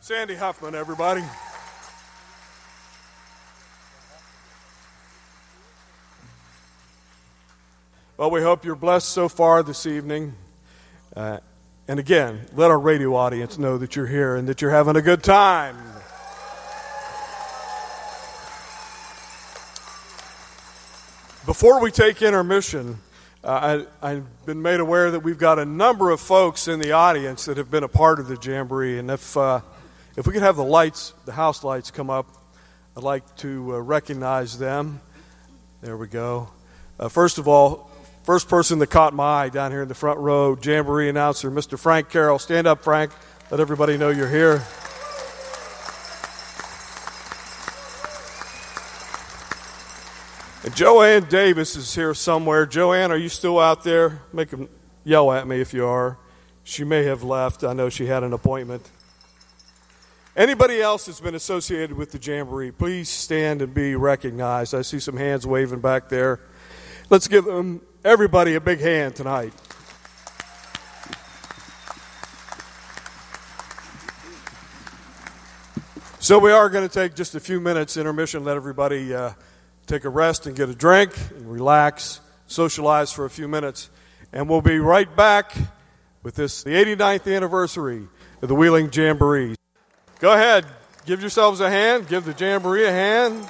Sandy Huffman, everybody. Well, we hope you're blessed so far this evening. And again, let our radio audience know that you're here and that you're having a good time. Before we take intermission, I've been made aware that we've got a number of folks in the audience that have been a part of the Jamboree. And if we could have the house lights come up, I'd like to recognize them. There we go. First of all, first person that caught my eye down here in the front row, Jamboree announcer, Mr. Frank Carroll. Stand up, Frank. Let everybody know you're here. And Joanne Davis is here somewhere. Joanne, are you still out there? Make them yell at me if you are. She may have left. I know she had an appointment. Anybody else that's been associated with the Jamboree, please stand and be recognized. I see some hands waving back there. Let's give everybody a big hand tonight. So we are going to take just a few minutes intermission, let everybody take a rest and get a drink and relax, socialize for a few minutes, and we'll be right back with the 89th anniversary of the Wheeling Jamboree. Go ahead, give yourselves a hand, give the Jamboree a hand.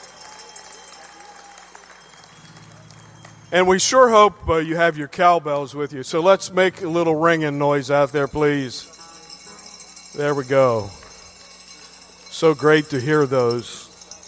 And we sure hope you have your cowbells with you. So let's make a little ringing noise out there, please. There we go. So great to hear those.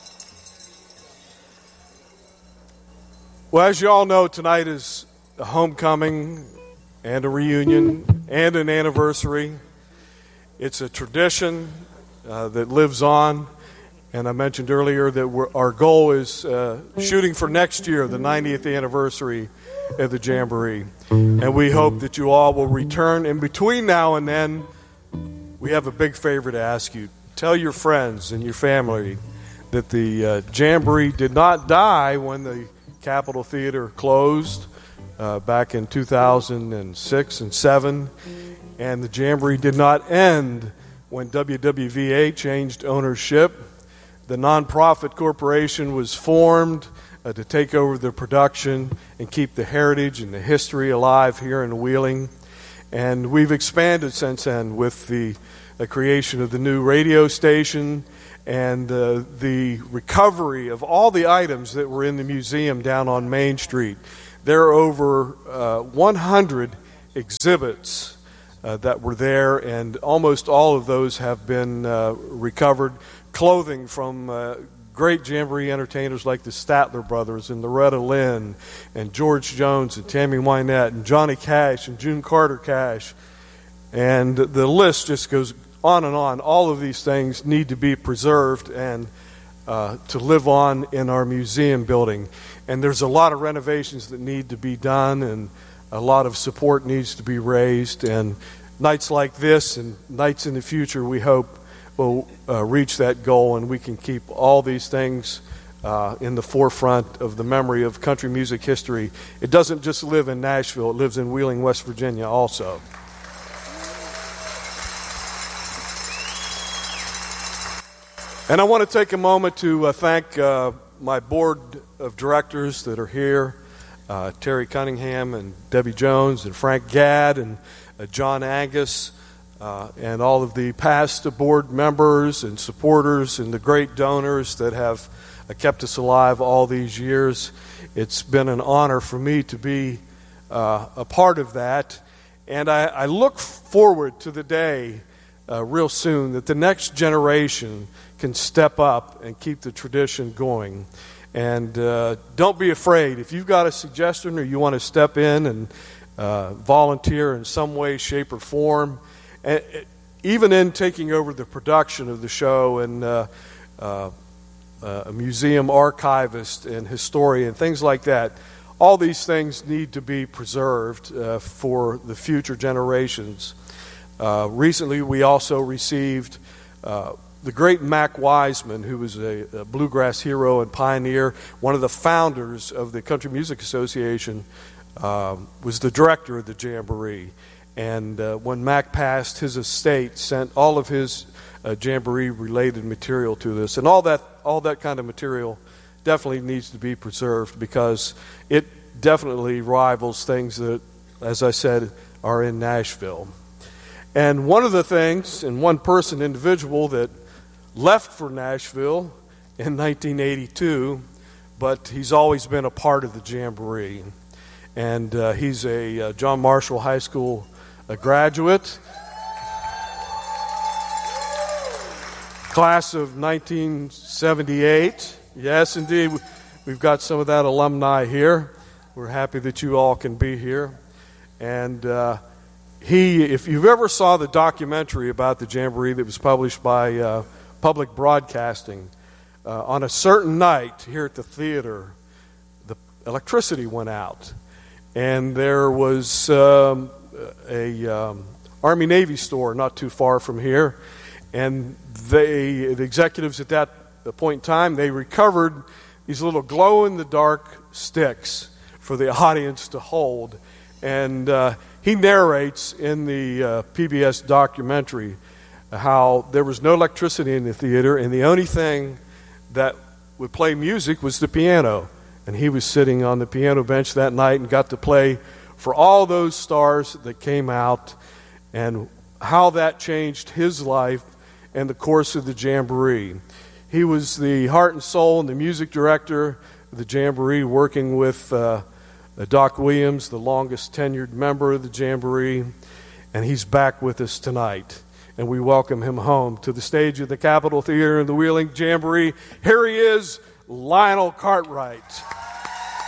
Well, as you all know, tonight is a homecoming and a reunion and an anniversary. It's a tradition that lives on. And I mentioned earlier that our goal is shooting for next year, the 90th anniversary of the Jamboree. And we hope that you all will return. And between now and then, we have a big favor to ask you. Tell your friends and your family that the Jamboree did not die when the Capitol Theater closed back in 2006 and 7. And the Jamboree did not end when WWVA changed ownership. The nonprofit corporation was formed to take over the production and keep the heritage and the history alive here in Wheeling. And we've expanded since then with the creation of the new radio station and the recovery of all the items that were in the museum down on Main Street. There are over 100 exhibits that were there, and almost all of those have been recovered. Clothing from great Jamboree entertainers like the Statler Brothers and Loretta Lynn and George Jones and Tammy Wynette and Johnny Cash and June Carter Cash. And the list just goes on and on. All of these things need to be preserved and to live on in our museum building. And there's a lot of renovations that need to be done, and a lot of support needs to be raised. And nights like this and nights in the future, we hope will reach that goal, and we can keep all these things in the forefront of the memory of country music history. It doesn't just live in Nashville, it lives in Wheeling, West Virginia also. And I want to take a moment to thank my board of directors that are here, Terry Cunningham and Debbie Jones and Frank Gadd and John Angus, and all of the past board members and supporters and the great donors that have kept us alive all these years. It's been an honor for me to be a part of that. And I look forward to the day real soon that the next generation can step up and keep the tradition going. And don't be afraid. If you've got a suggestion or you want to step in and volunteer in some way, shape, or form, even in taking over the production of the show and a museum archivist and historian, things like that, all these things need to be preserved for the future generations. Recently, we also received the great Mac Wiseman, who was a bluegrass hero and pioneer, one of the founders of the Country Music Association, was the director of the Jamboree. And when Mac passed, his estate sent all of his Jamboree-related material to this. And all that kind of material definitely needs to be preserved because it definitely rivals things that, as I said, are in Nashville. And one of the things, and one person, individual that left for Nashville in 1982, but he's always been a part of the Jamboree. And he's a John Marshall High School graduate, class of 1978. Yes, indeed, we've got some of that alumni here. We're happy that you all can be here. And if you've ever saw the documentary about the Jamboree that was published by Public Broadcasting, on a certain night here at the theater, the electricity went out. And there was a Army-Navy store not too far from here. And the executives at that point in time, they recovered these little glow-in-the-dark sticks for the audience to hold. And he narrates in the PBS documentary how there was no electricity in the theater, and the only thing that would play music was the piano. And he was sitting on the piano bench that night and got to play for all those stars that came out, and how that changed his life and the course of the Jamboree. He was the heart and soul and the music director of the Jamboree, working with Doc Williams, the longest tenured member of the Jamboree, and he's back with us tonight. And we welcome him home to the stage of the Capitol Theater and the Wheeling Jamboree. Here he is, Lionel Cartwright.